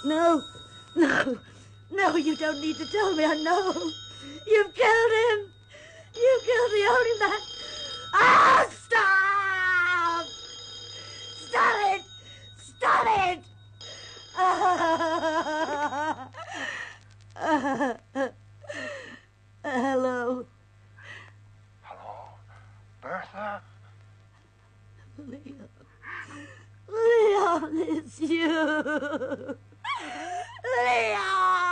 No, no, no, you don't need to tell me. I know. You've killed him. You killed the only man. Ah, stop! Stop it! Stop it! Hello. Hello? Bertha? Leon. Leon, it's you. Leon!